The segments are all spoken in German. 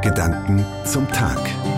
Gedanken zum Tag.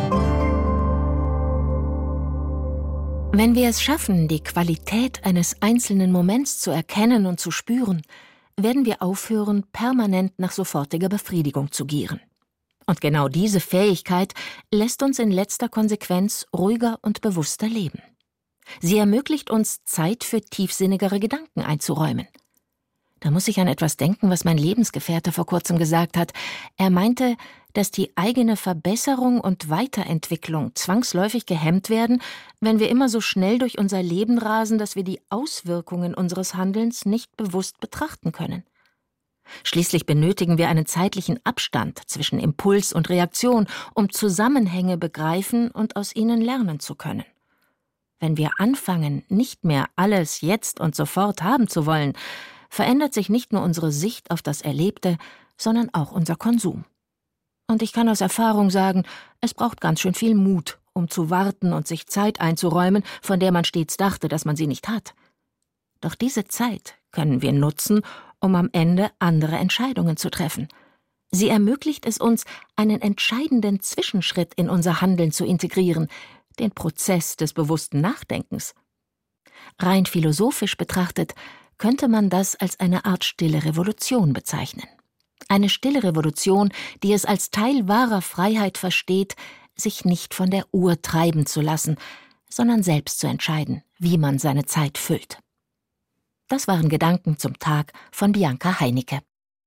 Wenn wir es schaffen, die Qualität eines einzelnen Moments zu erkennen und zu spüren, werden wir aufhören, permanent nach sofortiger Befriedigung zu gieren. Und genau diese Fähigkeit lässt uns in letzter Konsequenz ruhiger und bewusster leben. Sie ermöglicht uns, Zeit für tiefsinnigere Gedanken einzuräumen. Da muss ich an etwas denken, was mein Lebensgefährte vor kurzem gesagt hat. Er meinte, dass die eigene Verbesserung und Weiterentwicklung zwangsläufig gehemmt werden, wenn wir immer so schnell durch unser Leben rasen, dass wir die Auswirkungen unseres Handelns nicht bewusst betrachten können. Schließlich benötigen wir einen zeitlichen Abstand zwischen Impuls und Reaktion, um Zusammenhänge begreifen und aus ihnen lernen zu können. Wenn wir anfangen, nicht mehr alles jetzt und sofort haben zu wollen, verändert sich nicht nur unsere Sicht auf das Erlebte, sondern auch unser Konsum. Und ich kann aus Erfahrung sagen, es braucht ganz schön viel Mut, um zu warten und sich Zeit einzuräumen, von der man stets dachte, dass man sie nicht hat. Doch diese Zeit können wir nutzen, um am Ende andere Entscheidungen zu treffen. Sie ermöglicht es uns, einen entscheidenden Zwischenschritt in unser Handeln zu integrieren, den Prozess des bewussten Nachdenkens. Rein philosophisch betrachtet könnte man das als eine Art stille Revolution bezeichnen. Eine stille Revolution, die es als Teil wahrer Freiheit versteht, sich nicht von der Uhr treiben zu lassen, sondern selbst zu entscheiden, wie man seine Zeit füllt. Das waren Gedanken zum Tag von Bianca Heinicke.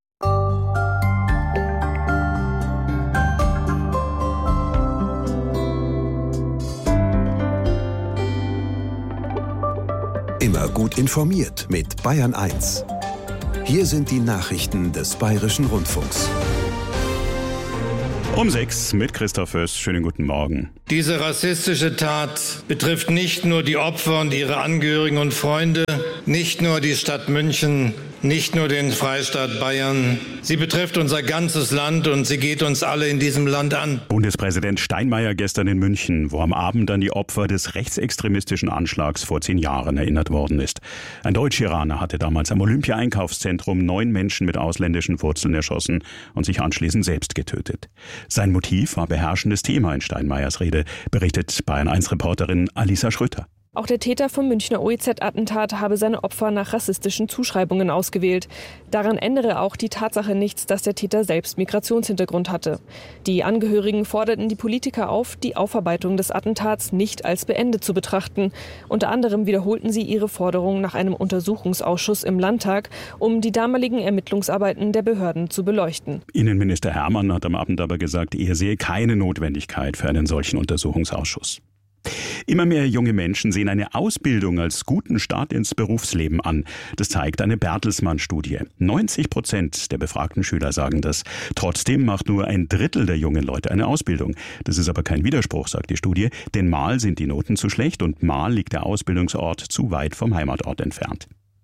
Immer gut informiert mit Bayern 1. Hier sind die Nachrichten des Bayerischen Rundfunks. Um 6 mit Christoph Föß. Schönen guten Morgen. Diese rassistische Tat betrifft nicht nur die Opfer und ihre Angehörigen und Freunde, nicht nur die Stadt München, nicht nur den Freistaat Bayern. Sie betrifft unser ganzes Land und sie geht uns alle in diesem Land an. Bundespräsident Steinmeier gestern in München, wo am Abend an die Opfer des rechtsextremistischen Anschlags vor 10 Jahren erinnert worden ist. Ein Deutsch-Iraner hatte damals am Olympia-Einkaufszentrum 9 Menschen mit ausländischen Wurzeln erschossen und sich anschließend selbst getötet. Sein Motiv war beherrschendes Thema in Steinmeiers Rede, berichtet Bayern-1-Reporterin Alisa Schröter. Auch der Täter vom Münchner OEZ-Attentat habe seine Opfer nach rassistischen Zuschreibungen ausgewählt. Daran ändere auch die Tatsache nichts, dass der Täter selbst Migrationshintergrund hatte. Die Angehörigen forderten die Politiker auf, die Aufarbeitung des Attentats nicht als beendet zu betrachten. Unter anderem wiederholten sie ihre Forderung nach einem Untersuchungsausschuss im Landtag, um die damaligen Ermittlungsarbeiten der Behörden zu beleuchten. Innenminister Hermann hat am Abend aber gesagt, er sehe keine Notwendigkeit für einen solchen Untersuchungsausschuss. Immer mehr junge Menschen sehen eine Ausbildung als guten Start ins Berufsleben an. Das zeigt eine Bertelsmann-Studie. 90% der befragten Schüler sagen das. Trotzdem macht nur ein Drittel der jungen Leute eine Ausbildung. Das ist aber kein Widerspruch, sagt die Studie, denn mal sind die Noten zu schlecht und mal liegt der Ausbildungsort zu weit vom Heimatort entfernt.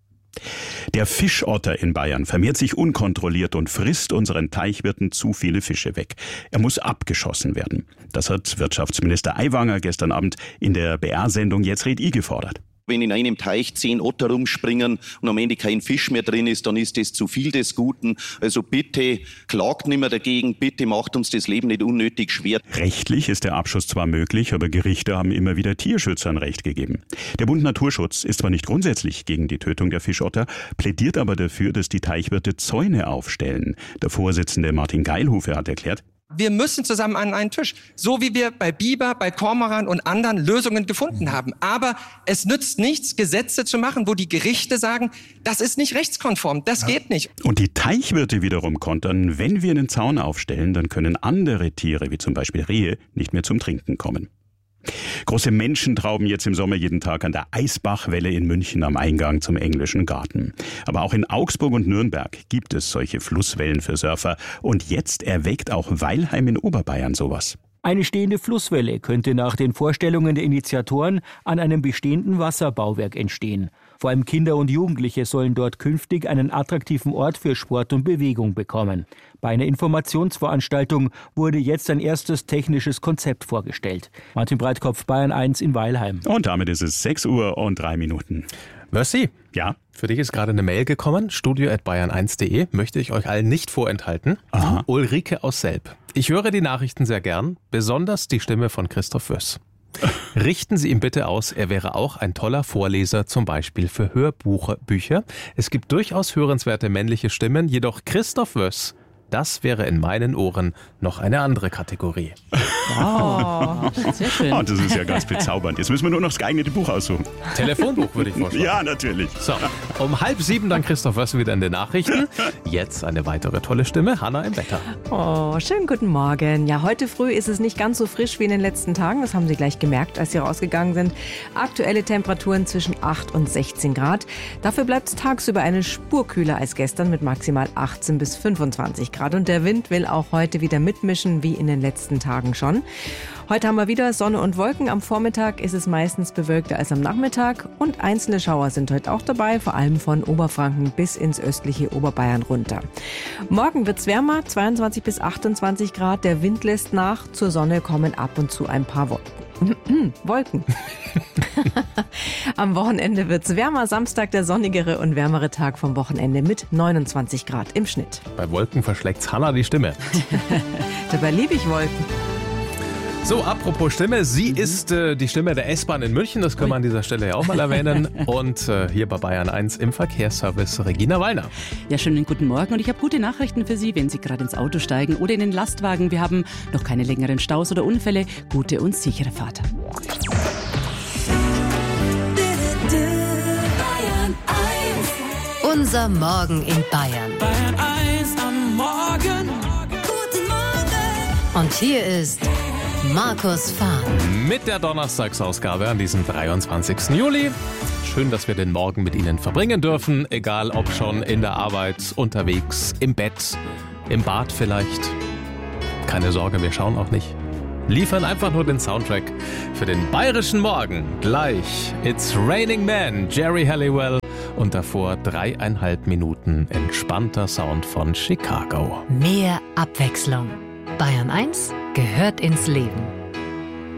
Der Fischotter in Bayern vermehrt sich unkontrolliert und frisst unseren Teichwirten zu viele Fische weg. Er muss abgeschossen werden. Das hat Wirtschaftsminister Aiwanger gestern Abend in der BR-Sendung Jetzt red I gefordert. Wenn in einem Teich 10 Otter rumspringen und am Ende kein Fisch mehr drin ist, dann ist das zu viel des Guten. Also bitte klagt nicht mehr dagegen, bitte macht uns das Leben nicht unnötig schwer. Rechtlich ist der Abschuss zwar möglich, aber Gerichte haben immer wieder Tierschützern Recht gegeben. Der Bund Naturschutz ist zwar nicht grundsätzlich gegen die Tötung der Fischotter, plädiert aber dafür, dass die Teichwirte Zäune aufstellen. Der Vorsitzende Martin Geilhufe hat erklärt: Wir müssen zusammen an einen Tisch, so wie wir bei Biber, bei Kormoran und anderen Lösungen gefunden haben. Aber es nützt nichts, Gesetze zu machen, wo die Gerichte sagen, das ist nicht rechtskonform, das geht nicht. Und die Teichwirte wiederum kontern, wenn wir einen Zaun aufstellen, dann können andere Tiere, wie zum Beispiel Rehe, nicht mehr zum Trinken kommen. Große Menschentrauben jetzt im Sommer jeden Tag an der Eisbachwelle in München am Eingang zum Englischen Garten. Aber auch in Augsburg und Nürnberg gibt es solche Flusswellen für Surfer. Und jetzt erweckt auch Weilheim in Oberbayern sowas. Eine stehende Flusswelle könnte nach den Vorstellungen der Initiatoren an einem bestehenden Wasserbauwerk entstehen. Vor allem Kinder und Jugendliche sollen dort künftig einen attraktiven Ort für Sport und Bewegung bekommen. Bei einer Informationsveranstaltung wurde jetzt ein erstes technisches Konzept vorgestellt. Martin Breitkopf, Bayern 1 in Weilheim. Und damit ist es 6:03. Mercy. Ja? Für dich ist gerade eine Mail gekommen, studio@bayern1.de, möchte ich euch allen nicht vorenthalten. Aha. Ulrike aus Selb Ich höre die Nachrichten sehr gern, besonders die Stimme von Christoph Wöss. Richten Sie ihm bitte aus, er wäre auch ein toller Vorleser, zum Beispiel für Hörbücher. Es gibt durchaus hörenswerte männliche Stimmen, jedoch Christoph Wöss, das wäre in meinen Ohren noch eine andere Kategorie. Wow, sehr schön. Oh, das ist ja ganz bezaubernd. Jetzt müssen wir nur noch das geeignete Buch aussuchen. Telefonbuch würde ich vorschlagen. Ja, natürlich. So, um 6:30 dann Christoph Wöss wieder in den Nachrichten. Jetzt eine weitere tolle Stimme, Hanna im Wetter. Oh, schönen guten Morgen. Ja, heute früh ist es nicht ganz so frisch wie in den letzten Tagen. Das haben Sie gleich gemerkt, als Sie rausgegangen sind. Aktuelle Temperaturen zwischen 8 und 16 Grad. Dafür bleibt es tagsüber eine Spur kühler als gestern mit maximal 18 bis 25 Grad. Und der Wind will auch heute wieder mitmischen, wie in den letzten Tagen schon. Heute haben wir wieder Sonne und Wolken. Am Vormittag ist es meistens bewölkter als am Nachmittag. Und einzelne Schauer sind heute auch dabei, vor allem von Oberfranken bis ins östliche Oberbayern runter. Morgen wird es wärmer, 22 bis 28 Grad. Der Wind lässt nach. Zur Sonne kommen ab und zu ein paar Wolken. Am Wochenende wird es wärmer. Samstag der sonnigere und wärmere Tag vom Wochenende mit 29 Grad im Schnitt. Bei Wolken verschlägt's Hanna die Stimme. Dabei liebe ich Wolken. So, apropos Stimme, sie ist die Stimme der S-Bahn in München, das können wir an dieser Stelle ja auch mal erwähnen. Und hier bei Bayern 1 im Verkehrsservice Regina Wallner. Ja, schönen guten Morgen und ich habe gute Nachrichten für Sie, wenn Sie gerade ins Auto steigen oder in den Lastwagen. Wir haben noch keine längeren Staus oder Unfälle. Gute und sichere Fahrt. Unser Morgen in Bayern. Bayern 1 am Morgen. Guten Morgen. Und hier ist Markus Fahn. Mit der Donnerstagsausgabe an diesem 23. Juli. Schön, dass wir den Morgen mit Ihnen verbringen dürfen. Egal ob schon in der Arbeit, unterwegs, im Bett, im Bad vielleicht. Keine Sorge, wir schauen auch nicht. Liefern einfach nur den Soundtrack für den bayerischen Morgen. Gleich It's Raining Man, Jerry Halliwell. Und davor 3,5 Minuten entspannter Sound von Chicago. Mehr Abwechslung. Bayern 1 gehört ins Leben.